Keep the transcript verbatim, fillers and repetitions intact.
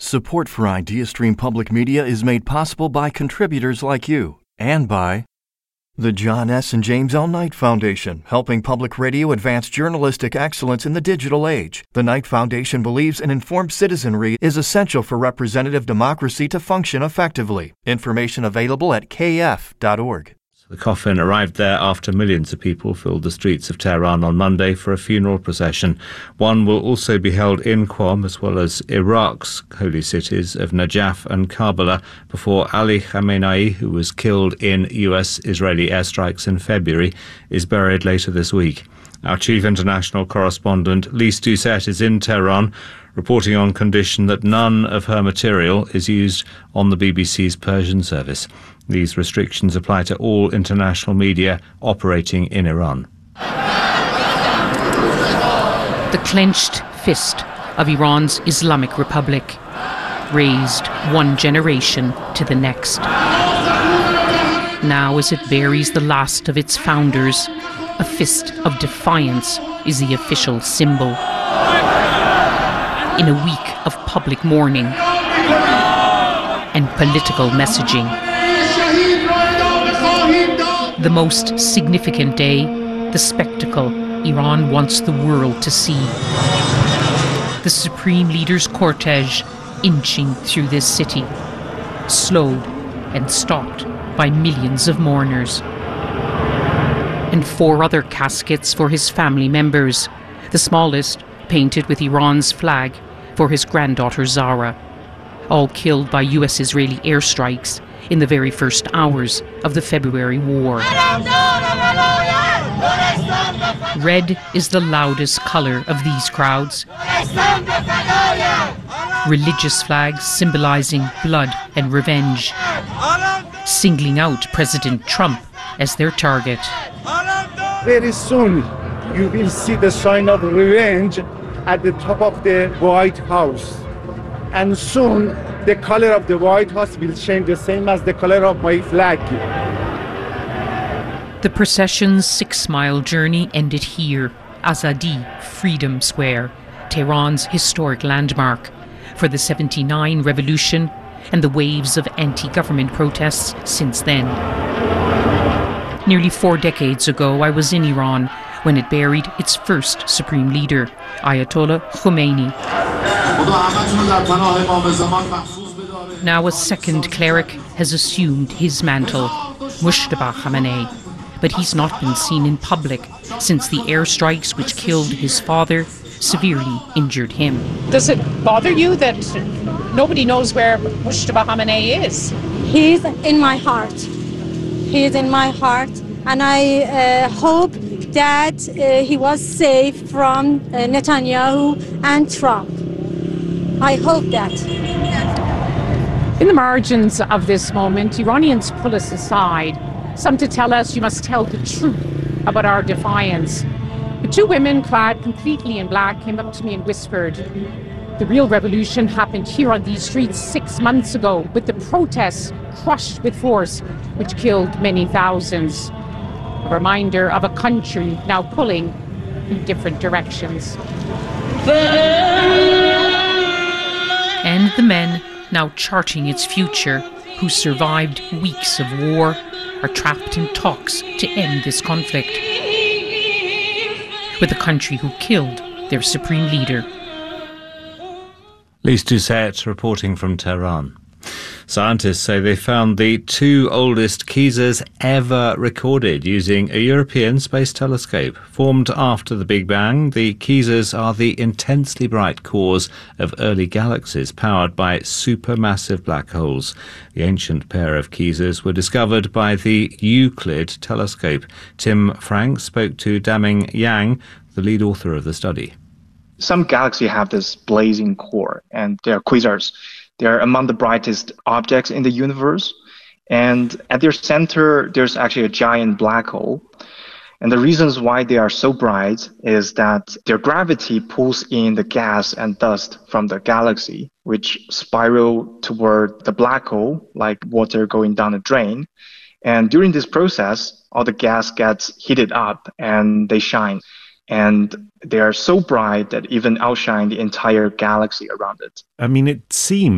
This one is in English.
Support for IdeaStream Public Media is made possible by contributors like you and by the John S. and James L. Knight Foundation, helping public radio advance journalistic excellence in the digital age. The Knight Foundation believes an informed citizenry is essential for representative democracy to function effectively. Information available at k f dot org. The coffin arrived there after millions of people filled the streets of Tehran on Monday for a funeral procession. One will also be held in Qom, as well as Iraq's holy cities of Najaf and Karbala, before Ali Khamenei, who was killed in U S-Israeli airstrikes in February, is buried later this week. Our chief international correspondent, Lise Doucette, is in Tehran, reporting on condition that none of her material is used on the B B C's Persian service. These restrictions apply to all international media operating in Iran. The clenched fist of Iran's Islamic Republic, raised one generation to the next. Now, as it buries the last of its founders, a fist of defiance is the official symbol. In a week of public mourning and political messaging, the most significant day, the spectacle Iran wants the world to see. The Supreme Leader's cortege inching through this city, slowed and stopped by millions of mourners. And four other caskets for his family members, the smallest painted with Iran's flag for his granddaughter Zara, all killed by U S-Israeli airstrikes in the very first hours of the February war. Red is the loudest colour of these crowds. Religious flags symbolising blood and revenge, singling out President Trump as their target. Very soon you will see the sign of revenge at the top of the White House. And soon the color of the White House will change the same as the color of my flag. The procession's six-mile journey ended here, Azadi Freedom Square, Tehran's historic landmark, for the seventy-nine revolution and the waves of anti-government protests since then. Nearly four decades ago, I was in Iran when it buried its first supreme leader, Ayatollah Khomeini. Now a second cleric has assumed his mantle, Mujtaba Khamenei, but he's not been seen in public since the airstrikes which killed his father severely injured him. Does it bother you that nobody knows where Mujtaba Khamenei is? He's in my heart. He is in my heart, and I uh, hope that uh, he was safe from uh, Netanyahu and Trump. I hope that. In the margins of this moment, Iranians pull us aside, some to tell us you must tell the truth about our defiance. But two women clad completely in black came up to me and whispered, the real revolution happened here on these streets six months ago, with the protests crushed with force, which killed many thousands. A reminder of a country now pulling in different directions. And the men now charting its future, who survived weeks of war, are trapped in talks to end this conflict with the country who killed their supreme leader. Lise Doucette reporting from Tehran. Scientists say they found the two oldest quasars ever recorded using a European space telescope. Formed after the Big Bang, the quasars are the intensely bright cores of early galaxies powered by supermassive black holes. The ancient pair of quasars were discovered by the Euclid telescope. Tim Frank spoke to Daming Yang, the lead author of the study. Some galaxies have this blazing core, and they are quasars. They are among the brightest objects in the universe. And at their center, there's actually a giant black hole. And the reasons why they are so bright is that their gravity pulls in the gas and dust from the galaxy, which spiral toward the black hole, like water going down a drain. And during this process, all the gas gets heated up and they shine. And they are so bright that even outshine the entire galaxy around it. I mean, it seems